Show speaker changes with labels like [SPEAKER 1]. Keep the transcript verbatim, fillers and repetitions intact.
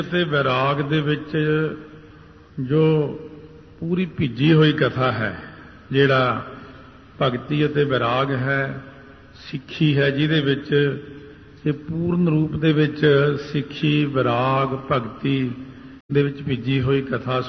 [SPEAKER 1] ਤੇ ਵੈਰਾਗ ਦੇ ਵਿੱਚ ਜੋ ਪੂਰੀ ਭਿੱਜੀ ਹੋਈ ਕਥਾ ਹੈ, ਜਿਹੜਾ ਭਗਤੀ ਅਤੇ ਵੈਰਾਗ ਹੈ, ਸਿੱਖੀ ਹੈ, ਜਿਹਦੇ ਵਿੱਚ ਇਹ ਪੂਰਨ ਰੂਪ ਦੇ ਵਿੱਚ ਸਿੱਖੀ, ਵੈਰਾਗ, ਭਗਤੀ ਦੇ ਵਿੱਚ ਭਿੱਜੀ ਹੋਈ ਕਥਾ